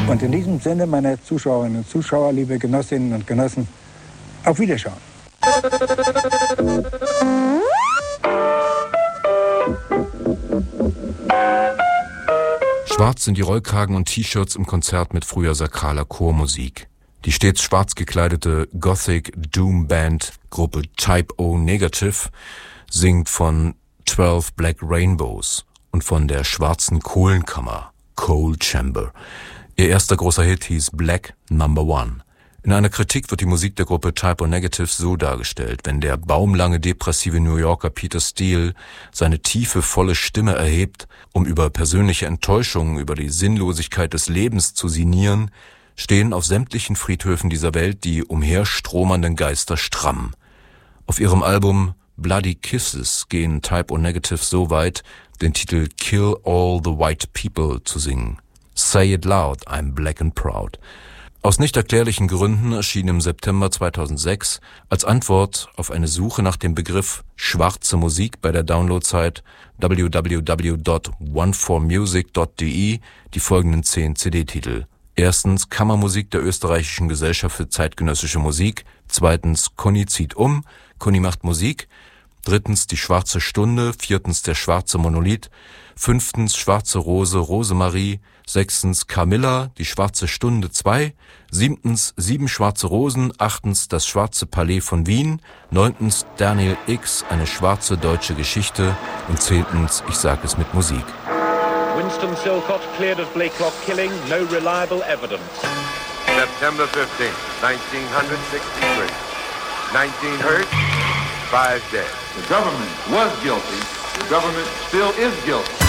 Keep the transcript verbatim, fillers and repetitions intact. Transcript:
Und in diesem Sinne, meine Zuschauerinnen und Zuschauer, liebe Genossinnen und Genossen, auf Wiederschauen. Schwarz sind die Rollkragen und T-Shirts im Konzert mit früher sakraler Chormusik. Die stets schwarz gekleidete Gothic Doom Band Gruppe Type O Negative singt von Twelve Black Rainbows und von der schwarzen Kohlenkammer Coal Chamber. Ihr erster großer Hit hieß Black Number One. In einer Kritik wird die Musik der Gruppe Type O Negative so dargestellt: Wenn der baumlange depressive New Yorker Peter Steele seine tiefe, volle Stimme erhebt, um über persönliche Enttäuschungen, über die Sinnlosigkeit des Lebens zu sinnieren, stehen auf sämtlichen Friedhöfen dieser Welt die umherstromernden Geister stramm. Auf ihrem Album Bloody Kisses gehen Type O Negative so weit, den Titel Kill All the White People zu singen. Say it loud, I'm black and proud. Aus nicht erklärlichen Gründen erschien im September zweitausendsechs als Antwort auf eine Suche nach dem Begriff schwarze Musik bei der Downloadzeit w w w punkt one four music punkt d e die folgenden zehn C D-Titel. Erstens Kammermusik der Österreichischen Gesellschaft für zeitgenössische Musik. Zweitens Conny zieht um, Conny macht Musik. Drittens Die schwarze Stunde. Viertens Der schwarze Monolith. Fünftens Schwarze Rose, Rosemarie. Sechstens Camilla, Die schwarze Stunde zwei. Siebtens Sieben schwarze Rosen. Achtens Das schwarze Palais von Wien. Neuntens Daniel X, eine schwarze deutsche Geschichte. Und zehntens Ich sag es mit Musik. Winston Silcott cleared of Blakelock killing, no reliable evidence. September fifteenth, nineteen sixty-three. nineteen hurt, five dead. The government was guilty. The government still is guilty.